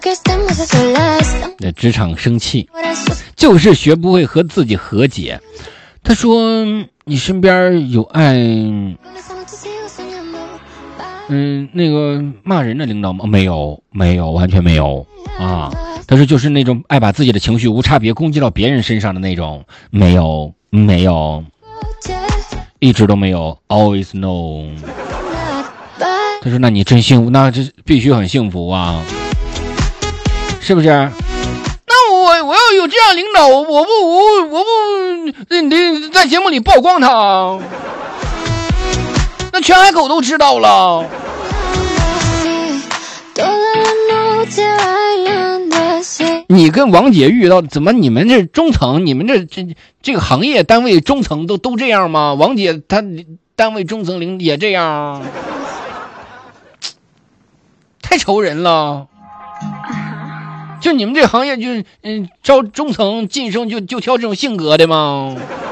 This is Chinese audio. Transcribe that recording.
在职场生气，就是学不会和自己和解。他说你身边有爱那个骂人的领导吗？没有，完全没有啊。他说就是那种爱把自己的情绪无差别攻击到别人身上的那种，没有，一直都没有 ，always no。他说那你真幸福，那这必须很幸福啊，是不是？那我要有这样领导，我不你在节目里曝光他，那全海口都知道了。你跟王姐遇到，怎么你们这中层，你们这个行业单位中层都这样吗？王姐她单位中层领也这样，太愁人了。就你们这行业就招中层晋升就挑这种性格的吗？